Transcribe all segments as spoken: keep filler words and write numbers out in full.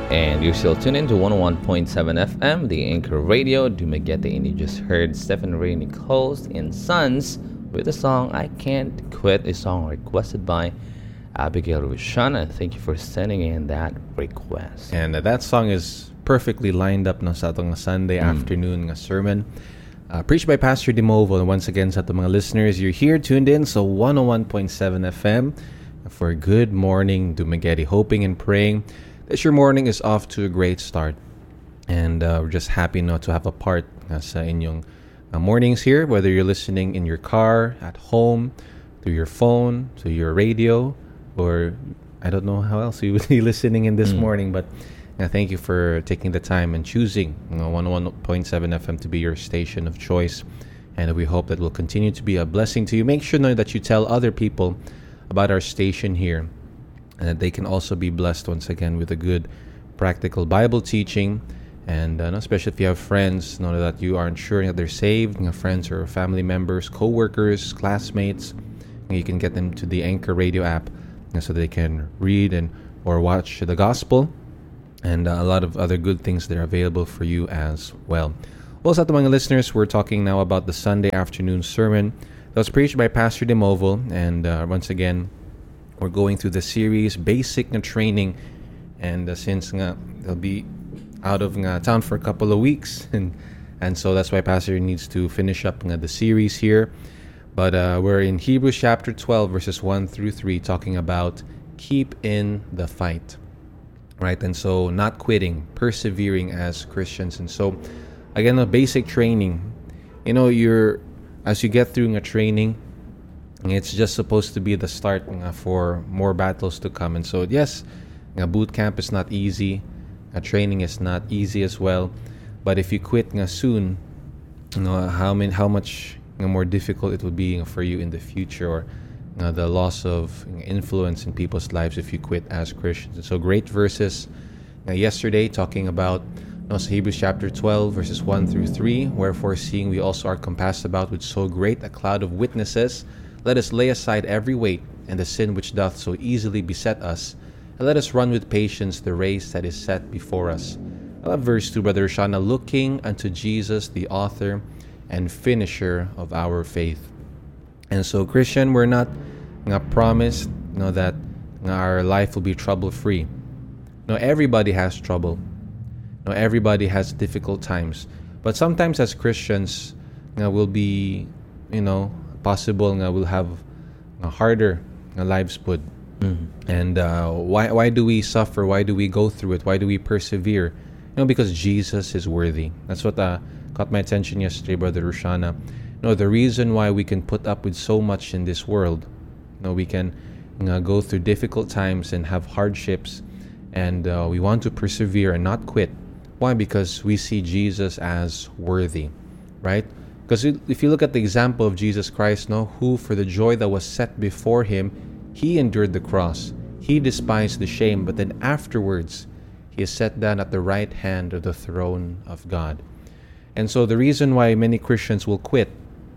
And you're still tuned in to one oh one point seven F M, the Anchor Radio, Dumaguete, and you just heard Stephen Ray Nichols and Sons with the song I Can't Quit, a song requested by Abigail Rushana. Thank you for sending in that request. And uh, that song is perfectly lined up no, sa atong Sunday mm. afternoon nga sermon. Uh, preached by Pastor Demovo. And once again, sa atong mga listeners, you're here tuned in so one oh one point seven F M for Good Morning Dumaguete. Hoping and praying that your morning is off to a great start. And uh, we're just happy now to have a part uh, sa inyong uh, mornings here, whether you're listening in your car, at home, through your phone, to your radio, or I don't know how else you would be listening in this mm. morning, but uh, thank you for taking the time and choosing you know, one oh one point seven F M to be your station of choice. And we hope that will continue to be a blessing to you. Make sure know that you tell other people about our station here, and that they can also be blessed once again with a good practical Bible teaching. And uh, especially if you have friends, know that you are ensuring that they're saved, you know, friends or family members, co-workers, classmates, and you can get them to the Anchor Radio app you know, so they can read and or watch the gospel and uh, a lot of other good things that are available for you as well. Well, sa mga listeners, we're talking now about the Sunday afternoon sermon that was preached by Pastor Demovo. And uh, once again, we're going through the series, Basic na Training. And uh, since nga, they'll be out of nga, town for a couple of weeks, and and so that's why Pastor needs to finish up nga, the series here. But uh, we're in Hebrews chapter twelve, verses one through three, talking about keep in the fight. Right? And so not quitting, persevering as Christians. And so, again, a basic training. You know, you're as you get through a training, it's just supposed to be the start nga, for more battles to come. And so, yes, nga, boot camp is not easy. Nga, training is not easy as well. But if you quit nga, soon, you know, how many, how much nga, more difficult it would be nga, for you in the future, or nga, the loss of nga, influence in people's lives if you quit as Christians. And so, great verses nga, yesterday talking about no, so Hebrews chapter twelve, verses one through three. Wherefore, seeing we also are compassed about with so great a cloud of witnesses, let us lay aside every weight and the sin which doth so easily beset us, and let us run with patience the race that is set before us. I love verse two, Brother Shana, looking unto Jesus, the author and finisher of our faith. And so, Christian, we're not nga, promised you know, that nga, our life will be trouble-free. No, everybody has trouble. No, everybody has difficult times. But sometimes as Christians, nga, we'll be, you know, possible nga, we'll have nga, harder nga, lives put. Mm-hmm. And uh, why why do we suffer? Why do we go through it? Why do we persevere? You know, because Jesus is worthy. That's what uh, caught my attention yesterday, Brother Rushana. You know, the reason why we can put up with so much in this world, you know, we can uh, go through difficult times and have hardships, and uh, we want to persevere and not quit. Why? Because we see Jesus as worthy, right? Because if you look at the example of Jesus Christ, no, who for the joy that was set before him, he endured the cross. He despised the shame, but then afterwards, he is set down at the right hand of the throne of God. And so the reason why many Christians will quit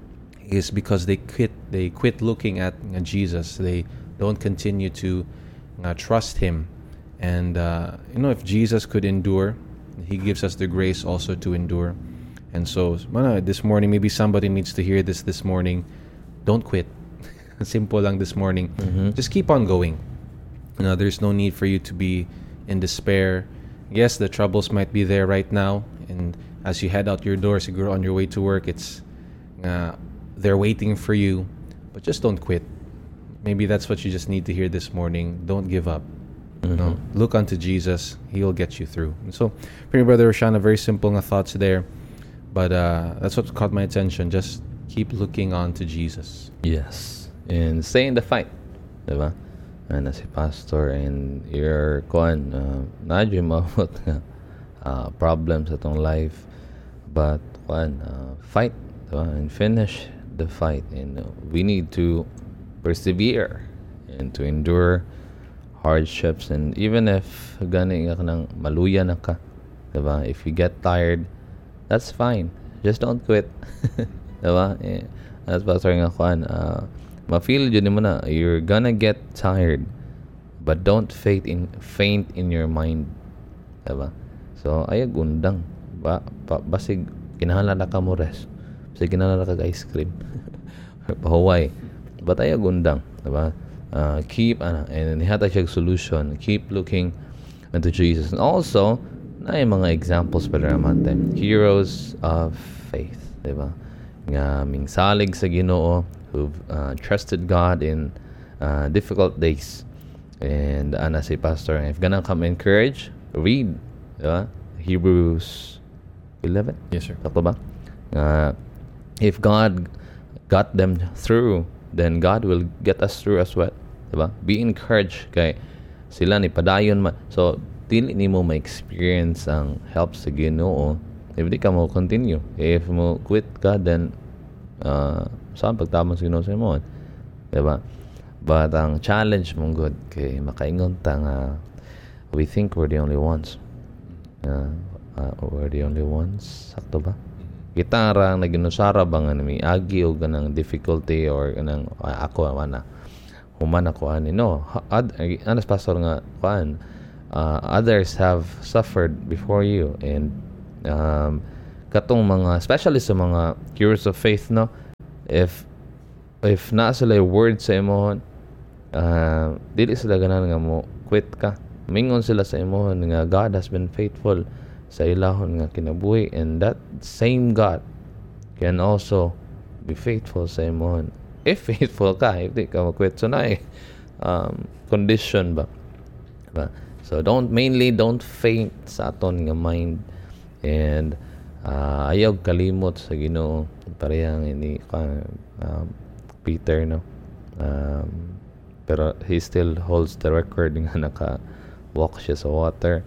is because they quit. They quit looking at uh, Jesus. They don't continue to uh, trust him. And uh, you know, if Jesus could endure, he gives us the grace also to endure. And so, well, this morning, maybe somebody needs to hear this this morning. Don't quit. Simple lang this morning. Mm-hmm. Just keep on going. You know, there's no need for you to be in despair. Yes, the troubles might be there right now, and as you head out your doors, you go on your way to work, it's uh, they're waiting for you. But just don't quit. Maybe that's what you just need to hear this morning. Don't give up. Mm-hmm. No, look unto Jesus. He will get you through. And so, for your Brother Roshana, very simple nga thoughts there. But uh, that's what caught my attention. Just keep looking on to Jesus. Yes. And stay in the fight. Diba? And si Pastor and your kuan, uh, nadyo maabot nga uh, problems atong life. But kuan, uh, fight. Diba? And finish the fight. And uh, we need to persevere and to endure hardships. And even if gani ka nang maluya na ka, diba? If you get tired, that's fine. Just don't quit. Diba? Eh, that's Pastor nga kuan, uh, ma-feel yun mo na, you're gonna get tired, but don't faint in faint in your mind. diba? So ayag undang ba, ba basig kinahanglan na ka mo rest, basig kinahanglan na ka ice cream pahuway, but ayag undang, diba? Uh, keep uh, and hata siya solution, keep looking unto Jesus. And also na yung mga examples pa naman tayo, heroes of faith, diba? Nga mingsalig sa Ginoo, who've uh, trusted God in uh, difficult days. And ana si Pastor, if gonna come encourage, read, diba? Hebrews eleven. Yes, sir. Sakto ba? Uh, if God got them through, then God will get us through as well, diba? Be encouraged kay sila ni padayon man. So dili nimo ma-experience ang help sa Ginoo if di ka mo continue. If mo quit ka, then uh, saan pagtamang sa Ginoo sa imo, diba? But ang challenge mong good kay makaingon ta nga we think we're the only ones. Uh, uh, we're the only ones. Sakto ba? Kita ra naginusara ba nga may agi o ganang difficulty or ganang uh, ako mana human ako ani no. Ad, anas pastor nga kuan uh, others have suffered before you, and um, katong mga especially sa mga heroes of faith, no, if if na sila word sa imo, uh, dili sila ganan nga mo quit ka, mingon sila sa imo nga God has been faithful sa ilahon nga kinabuhi, and that same God can also be faithful sa imo if faithful ka, if di ka mo quit. So na eh, um, condition ba, ba? So don't mainly don't faint sa aton nga mind, and uh, ayaw kalimot sa Ginoo parehang ini uh, um, Peter, no, um, pero he still holds the record nga naka walk siya sa water.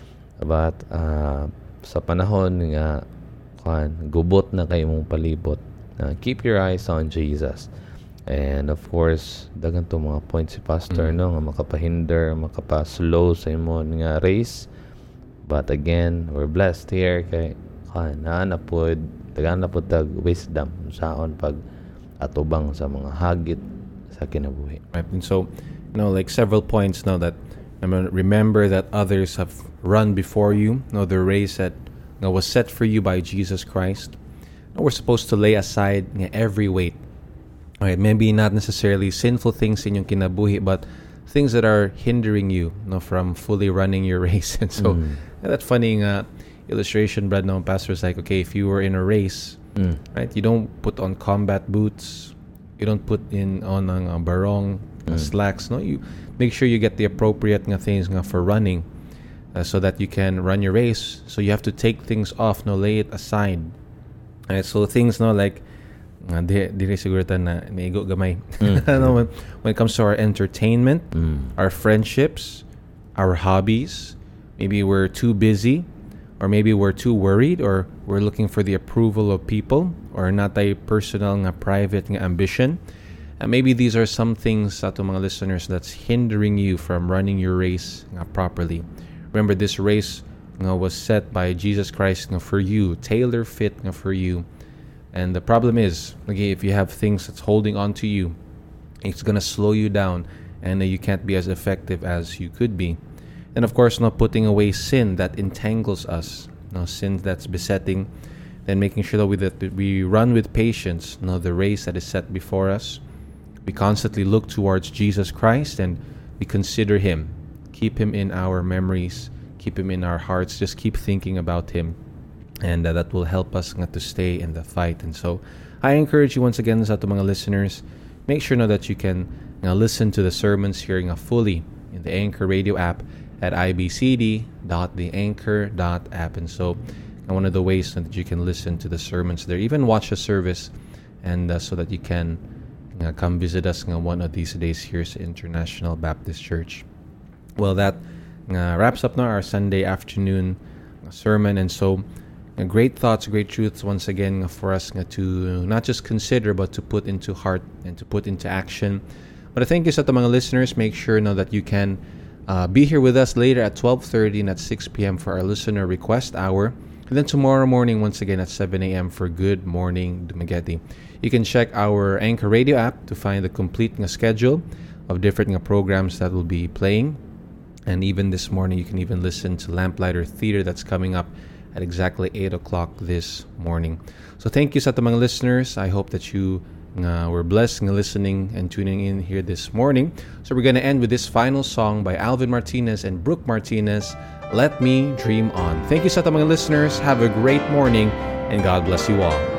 But uh, sa panahon nga kan gubot na kay mong palibot, uh, keep your eyes on Jesus. And of course dagan to mga points si Pastor, mm-hmm. no, nga makapahinder, makapa-slow sa imo nga race. But again, we're blessed here kay kan na pod dagan na pod tag wisdom saon pag atubang sa mga hagit sa kinabuhi. Right. And so, you know, like several points now that I mean, remember that others have run before you, you know, the race that you know, was set for you by Jesus Christ. You know, we're supposed to lay aside you know, every weight. Right, maybe not necessarily sinful things in yung kinabuhi, but things that are hindering you, you know, from fully running your race. And so, mm. yeah, that funny uh, illustration, Brad, no, pastor's like, okay, if you were in a race, mm. right, you don't put on combat boots, you don't put in on ang uh, barong, mm. slacks, no, you make sure you get the appropriate nga things nga for running, uh, so that you can run your race. So you have to take things off, no, lay it aside. Right, so things, no, like, uh, di, di siguro ta na naigo gamay. Mm. No, when, when it comes to our entertainment, mm. our friendships, our hobbies, maybe we're too busy, or maybe we're too worried, or we're looking for the approval of people, or not a personal nga private nga ambition. And maybe these are some things sa to mga listeners that's hindering you from running your race nga properly. Remember, this race nga was set by Jesus Christ nga for you, tailor fit nga for you. And the problem is, okay, if you have things that's holding on to you, it's gonna slow you down, and uh, you can't be as effective as you could be. And of course, not putting away sin that entangles us, no, sin that's besetting, then making sure that we, that we run with patience, no, the race that is set before us. We constantly look towards Jesus Christ and we consider Him. Keep Him in our memories, keep Him in our hearts, just keep thinking about Him. And uh, that will help us nga to stay in the fight. And so, I encourage you once again sa to mga listeners, make sure na that you can nga listen to the sermons here nga fully in the Anchor Radio app at i b c d dot the anchor dot app. And so, one of the ways that you can listen to the sermons there, even watch a service, and uh, so that you can uh, come visit us nga one of these days here at International Baptist Church. Well, that uh, wraps up now our Sunday afternoon sermon. And so, uh, great thoughts, great truths once again for us uh, to not just consider, but to put into heart and to put into action. But I thank you sa to mga listeners. Make sure now that you can uh, be here with us later at twelve thirty and at six p.m. for our listener request hour. And then tomorrow morning, once again, at seven a.m. for Good Morning Dumaguete. You can check our Anchor Radio app to find the complete nga schedule of different nga programs that will be playing. And even this morning, you can even listen to Lamplighter Theater that's coming up at exactly eight o'clock this morning. So thank you sa ating mga listeners. I hope that you uh, were blessed in listening and tuning in here this morning. So we're going to end with this final song by Alvin Martinez and Brooke Martinez, Let Me Dream On. Thank you sa ating mga listeners. Have a great morning and God bless you all.